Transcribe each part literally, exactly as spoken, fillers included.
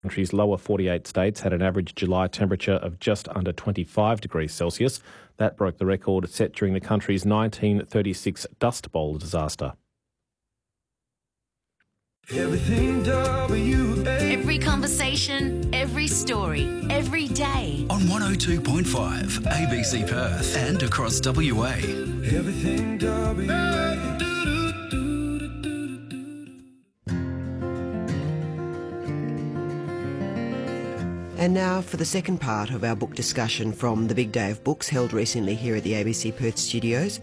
The country's lower forty-eight states had an average July temperature of just under twenty-five degrees Celsius. That broke the record set during the country's nineteen thirty-six Dust Bowl disaster. Everything W A. Every conversation, every story, every day. On one oh two point five A B C Perth and across W A. Everything W A. And now for the second part of our book discussion from the Big Day of Books held recently here at the A B C Perth studios.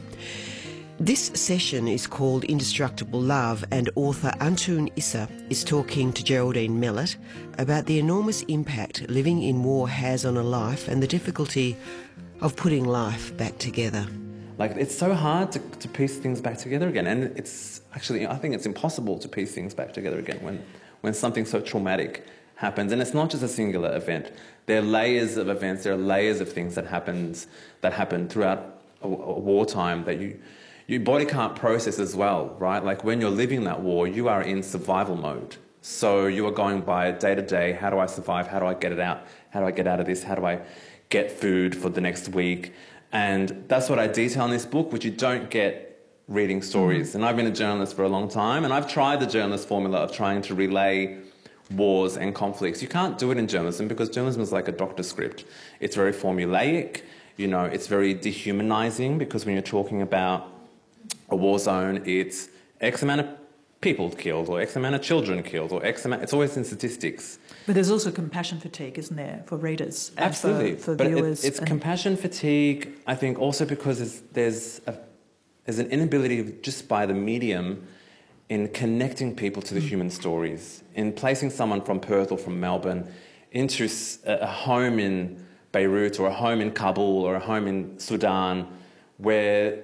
This session is called Indestructible Love, and author Antun Issa is talking to Geraldine Mellett about the enormous impact living in war has on a life and the difficulty of putting life back together. Like, it's so hard to, to piece things back together again, and it's actually, I think it's impossible to piece things back together again when, when something so traumatic happens. And it's not just a singular event. There are layers of events, there are layers of things that happens that happen throughout a, a wartime that you your body can't process as well, right? Like, when you're living that war, you are in survival mode. So you are going by day to day, how do I survive? How do I get it out? How do I get out of this? How do I get food for the next week? And that's what I detail in this book, which you don't get reading stories. Mm-hmm. And I've been a journalist for a long time, and I've tried the journalist formula of trying to relay wars and conflicts. You can't do it in journalism because journalism is like a doctor script. It's very formulaic, you know, it's very dehumanizing, because when you're talking about a war zone, it's X amount of people killed, or X amount of children killed, or X amount, it's always in statistics. But there's also compassion fatigue, isn't there, for readers? And Absolutely. For, for but viewers. It, it's and... compassion fatigue, I think, also because there's, there's, a, there's an inability of, just by the medium, in connecting people to the mm. human stories, in placing someone from Perth or from Melbourne into a home in Beirut, or a home in Kabul, or a home in Sudan, where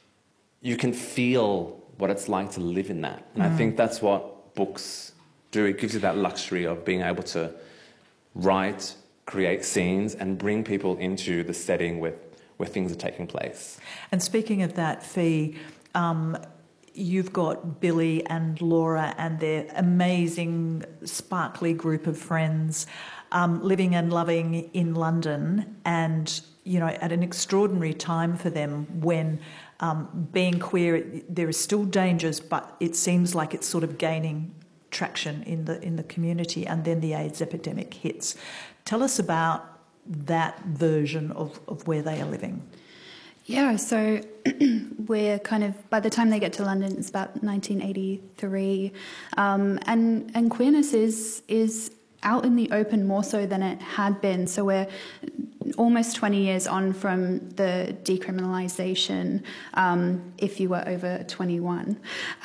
you can feel what it's like to live in that. And mm. I think that's what books do. It gives you that luxury of being able to write, create scenes, and bring people into the setting where, where things are taking place. And speaking of that, Fee, um, you've got Billy and Laura and their amazing, sparkly group of friends um, living and loving in London, and, you know, at an extraordinary time for them when um, being queer, there are still dangers, but it seems like it's sort of gaining traction in the in the community, and then the AIDS epidemic hits. Tell us about that version of, of where they are living. Yeah, so we're kind of, by the time they get to London, it's about nineteen eighty-three, um, and and queerness is is out in the open more so than it had been. So we're almost twenty years on from the decriminalisation, um, if you were over twenty-one,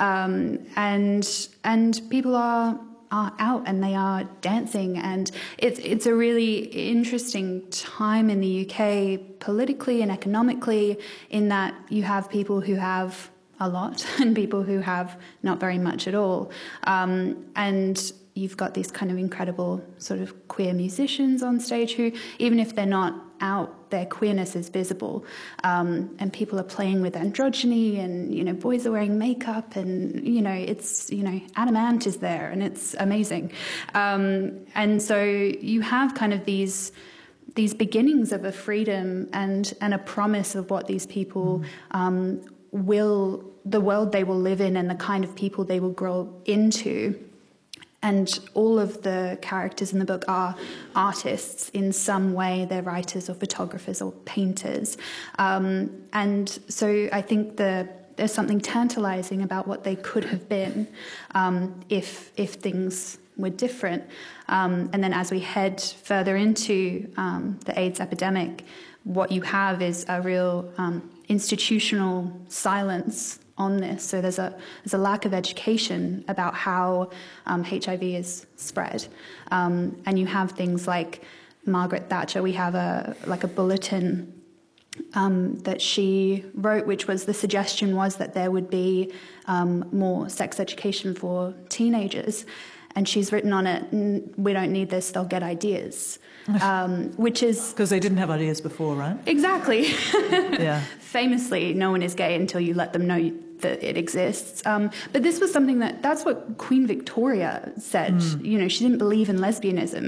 um, and and people are. are out and they are dancing, and it's it's a really interesting time in the U K politically and economically, in that you have people who have a lot and people who have not very much at all, um, and you've got these kind of incredible sort of queer musicians on stage who, even if they're not out, their queerness is visible, um, and people are playing with androgyny, and, you know, boys are wearing makeup, and, you know, it's, you know, Adam Ant is there, and it's amazing, um, and so you have kind of these these beginnings of a freedom and and a promise of what these people um, will, the world they will live in, and the kind of people they will grow into. And all of the characters in the book are artists in some way. They're writers or photographers or painters. Um, and so I think the, there's something tantalising about what they could have been um, if if things were different. Um, and then as we head further into um, the AIDS epidemic, what you have is a real um, institutional silence on this. So there's a there's a lack of education about how um, H I V is spread, um, and you have things like Margaret Thatcher. We have a like a bulletin um, that she wrote, which was the suggestion was that there would be um, more sex education for teenagers, and she's written on it, "We don't need this, they'll get ideas." Um, which is... Because they didn't have ideas before, right? Exactly. Yeah. Famously, no one is gay until you let them know that it exists. Um, but this was something that, that's what Queen Victoria said. Mm. You know, she didn't believe in lesbianism.